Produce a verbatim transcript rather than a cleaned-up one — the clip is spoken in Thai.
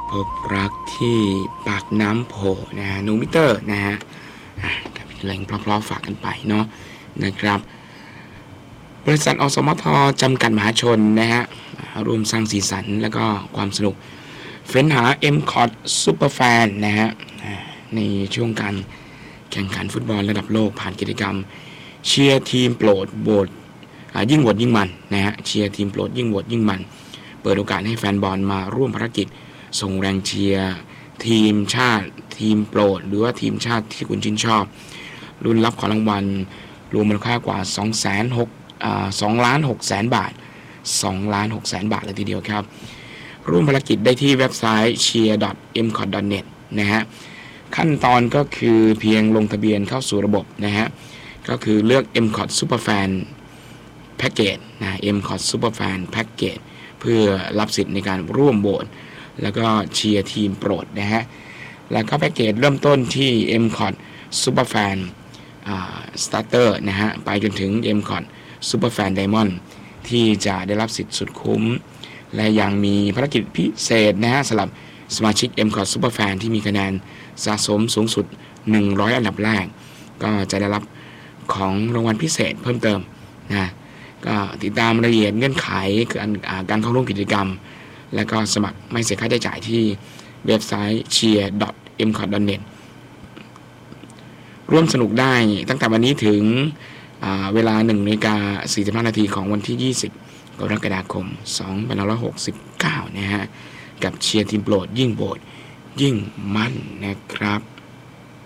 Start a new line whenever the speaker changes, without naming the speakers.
พบรักที่ปากน้ำโพนะฮะนูมิเตอร์นะฮะกับเพลงเพราะๆฝากกันไปเนาะนะครับบริษัทอสมทจำกัดมหาชนนะฮะร่วมสร้างสีสันและก็ความสนุกเฟ้นหา เอ็ม คอท Superfan นะฮะในช่วงการแข่งขันฟุตบอลระดับโลกผ่านกิจกรรมเชียร์ทีมโปรดโหวตยิ่งโหวตยิ่งมันนะฮะเชียร์ทีมโปรดยิ่งโหวตยิ่งมันเปิดโอกาสให้แฟนบอลมาร่วมภารกิจส่งแรงเชียร์ทีมชาติทีมโปรดหรือว่าทีมชาติที่คุณชื่นชอบรุ่นรับของรางวัลรวมมูลค่ากว่าสองแสนหกอ่าสองล้านหกแสนบาทสองล้านหกแสนบาทเลยทีเดียวครับร่วมภารกิจได้ที่เว็บไซต์ เชียร์ ดอท เอ็ม คอท ดอท เน็ต นะฮะขั้นตอนก็คือเพียงลงทะเบียนเข้าสู่ระบบนะฮะก็คือเลือก เอ็ม คอท Superfan Package นะ เอ็ม คอท Superfan Package เพื่อรับสิทธิ์ในการร่วมโหวตแล้วก็เชียร์ทีมโปรดนะฮะแล้วก็แพ็กเกจเริ่มต้นที่ เอ็ม คอท Superfan อ่า Starter นะฮะไปจนถึง เอ็ม คอท Superfan Diamond ที่จะได้รับสิทธิ์สุดคุ้มและยังมีภารกิจพิเศษนะฮะสำหรับสมาชิก เอ็ม คอท Superfan ที่มีคะแนนสะสมสูงสุดหนึ่งร้อยอันดับแรกก็จะได้รับของรางวัลพิเศษเพิ่มเติมนะก็ติดตามรายละเอียดเงื่อนไขการการเข้าร่วมกิจกรรมและก็สมัครไม่เสียค่าใช้จ่ายที่เว็บไซต์ เชียร์ ดอท เอ็ม คอท ดอท เน็ต ร่วมสนุกได้ตั้งแต่วันนี้ถึงเวลา หนึ่งนาฬิกาสี่สิบห้านาทีของวันที่ยี่สิบกรกฎาคมสองพันห้าร้อยหกสิบเก้านะฮะกับเชียร์ทีมโปรดยิ่งโหวตยิ่งมันนะครับ